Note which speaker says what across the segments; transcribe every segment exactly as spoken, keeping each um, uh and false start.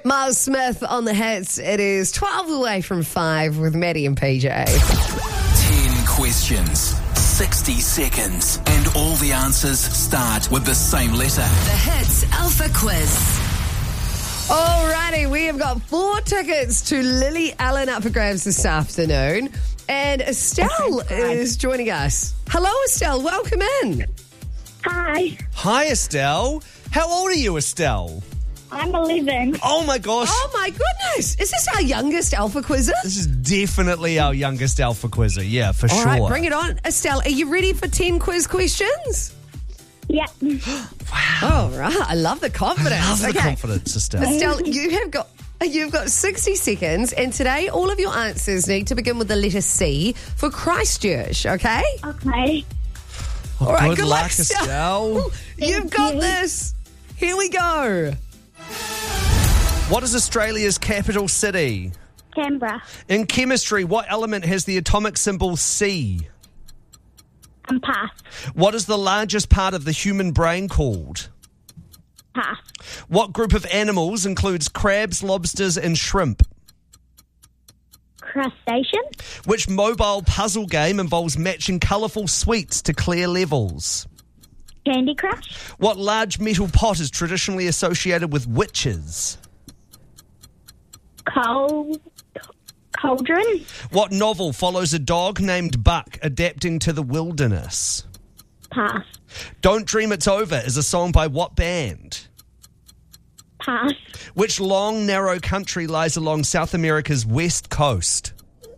Speaker 1: Miles Smith on the hits. It is twelve away from five with Maddie and P J.
Speaker 2: ten questions, sixty seconds, and all the answers start with the same letter.
Speaker 3: The Hits Alpha Quiz.
Speaker 1: Alrighty, we have got four tickets to Lily Allen up for grabs this afternoon. And Estelle is joining us. Hello, Estelle. Welcome in.
Speaker 4: Hi,
Speaker 5: Hi, Estelle. How old are you, Estelle?
Speaker 4: I'm eleven.
Speaker 5: Oh, my gosh.
Speaker 1: Oh, my goodness. Is this our youngest Alpha Quizzer?
Speaker 5: This is definitely our youngest Alpha Quizzer. Yeah, for
Speaker 1: All
Speaker 5: sure.
Speaker 1: right, bring it on. Estelle, are you ready for ten quiz questions?
Speaker 4: Yeah.
Speaker 1: All right. I love the confidence.
Speaker 5: Love the
Speaker 1: Okay.
Speaker 5: confidence, Estelle.
Speaker 1: Estelle, you have got you've got sixty seconds, and today all of your answers need to begin with the letter C for Christchurch, okay?
Speaker 4: Okay.
Speaker 1: All right,
Speaker 5: good,
Speaker 1: good
Speaker 5: luck,
Speaker 1: luck,
Speaker 5: Estelle.
Speaker 1: You've got
Speaker 4: you.
Speaker 1: this. Here we go.
Speaker 5: What is Australia's capital city?
Speaker 4: Canberra.
Speaker 5: In chemistry, what element has the atomic symbol C?
Speaker 4: And pass.
Speaker 5: What is the largest part of the human brain called?
Speaker 4: Pass.
Speaker 5: What group of animals includes crabs, lobsters, and shrimp?
Speaker 4: Crustacean.
Speaker 5: Which mobile puzzle game involves matching colourful sweets to clear levels?
Speaker 4: Candy Crush.
Speaker 5: What large metal pot is traditionally associated with witches?
Speaker 4: Cold. Cauldron.
Speaker 5: What novel follows a dog named Buck adapting to the wilderness?
Speaker 4: Pass.
Speaker 5: Don't Dream It's Over is a song by what band?
Speaker 4: Pass.
Speaker 5: Which long, narrow country lies along South America's west coast?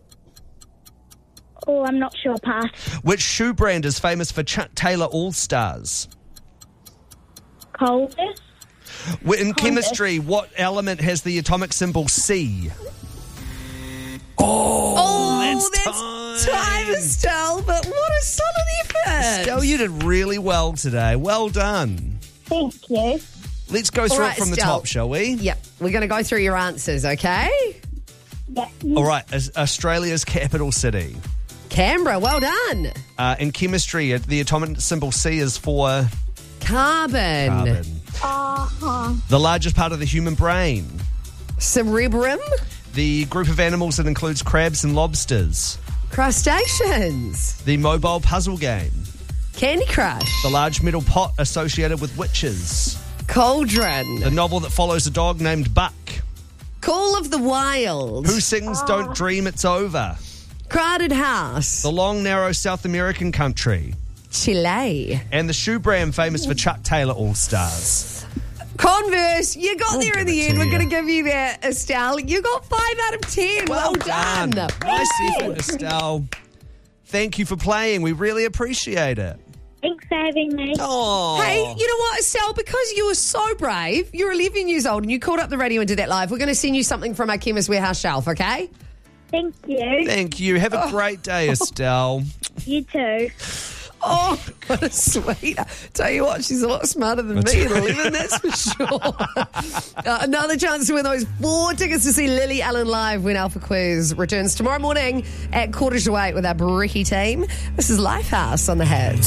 Speaker 4: Oh, I'm not sure. Pass.
Speaker 5: Which shoe brand is famous for Chuck Taylor All-Stars?
Speaker 4: Coldest.
Speaker 5: In chemistry, what element has the atomic symbol C?
Speaker 1: Oh,
Speaker 5: that's
Speaker 1: that's
Speaker 5: time.
Speaker 1: time, Estelle, but what a solid effort.
Speaker 5: Estelle, you did really well today. Well done.
Speaker 4: Thank you.
Speaker 5: Let's go through
Speaker 1: All right,
Speaker 5: it from
Speaker 1: Estelle.
Speaker 5: the top, shall we?
Speaker 1: Yep, we're going to go through your answers, okay?
Speaker 4: Yeah.
Speaker 5: All right, As- Australia's capital city.
Speaker 1: Canberra, well done.
Speaker 5: Uh, in chemistry, the atomic symbol C is for
Speaker 1: Carbon.
Speaker 5: carbon.
Speaker 4: Uh-huh.
Speaker 5: The largest part of the human brain.
Speaker 1: Cerebrum.
Speaker 5: The group of animals that includes crabs and lobsters.
Speaker 1: Crustaceans.
Speaker 5: The mobile puzzle game.
Speaker 1: Candy Crush.
Speaker 5: The large metal pot associated with witches.
Speaker 1: Cauldron.
Speaker 5: The novel that follows a dog named Buck.
Speaker 1: Call of the Wild.
Speaker 5: Who sings Don't Dream It's Over?
Speaker 1: Crowded House.
Speaker 5: The long, narrow South American country.
Speaker 1: Chile.
Speaker 5: And the shoe brand famous for Chuck Taylor All-Stars.
Speaker 1: Converse, you got
Speaker 5: I'll
Speaker 1: there in
Speaker 5: give
Speaker 1: the
Speaker 5: it
Speaker 1: end.
Speaker 5: to
Speaker 1: We're
Speaker 5: you.
Speaker 1: going to give you that, Estelle. You got five out of ten. Well, done.
Speaker 5: Nice effort, Estelle. Thank you for playing. We really appreciate it.
Speaker 4: Thanks for having me.
Speaker 5: Oh.
Speaker 1: Hey, you know what, Estelle? Because you were so brave, you're eleven years old and you called up the radio and did that live, we're going to send you something from our Chemist Warehouse shelf, okay?
Speaker 4: Thank you.
Speaker 5: Thank you. Have a great day, Estelle.
Speaker 4: You too.
Speaker 1: Oh, what a sweet. Tell you what, she's a lot smarter than me at eleven, that's for sure. uh, another chance to win those four tickets to see Lily Allen live when Alpha Quiz returns tomorrow morning at quarter to eight with our Bricky team. This is Lifehouse on the Hits.